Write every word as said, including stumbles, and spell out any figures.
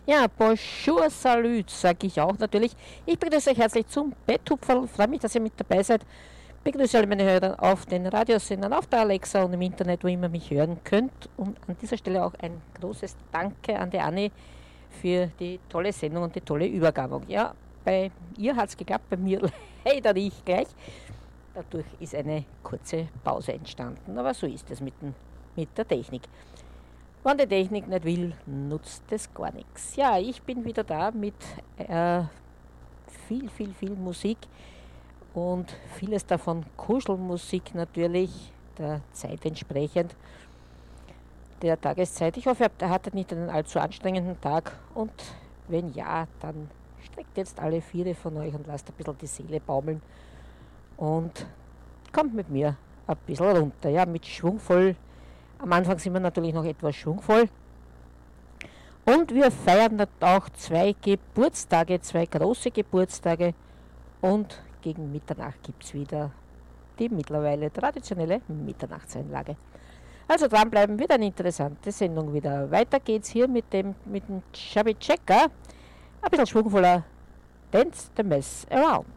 Ja, bonjour, salut, sage ich auch natürlich. Ich begrüße euch herzlich zum Betthupferl. Freue mich, dass ihr mit dabei seid. Begrüße alle meine Hörer auf den Radiosendern, auf der Alexa und im Internet, wo immer mich hören könnt. Und an dieser Stelle auch ein großes Danke an die Anni für die tolle Sendung und die tolle Übergabe. Ja, bei ihr hat es geklappt, bei mir leider nicht gleich. Dadurch ist eine kurze Pause entstanden, aber so ist es mit, den, mit der Technik. Wenn die Technik nicht will, nutzt es gar nichts. Ja, ich bin wieder da mit äh, viel, viel, viel Musik und vieles davon Kuschelmusik natürlich, der Zeit entsprechend, der Tageszeit. Ich hoffe, ihr hattet nicht einen allzu anstrengenden Tag und wenn ja, dann streckt jetzt alle Viere von euch und lasst ein bisschen die Seele baumeln und kommt mit mir ein bisschen runter, ja, mit schwungvoll. Am Anfang sind wir natürlich noch etwas schwungvoll. Und wir feiern auch zwei Geburtstage, zwei große Geburtstage. Und gegen Mitternacht gibt es wieder die mittlerweile traditionelle Mitternachtseinlage. Also dranbleiben, wird eine interessante Sendung wieder. Weiter geht's hier mit dem, mit dem Chubby Checker. Ein bisschen schwungvoller. Dance the Mess Around.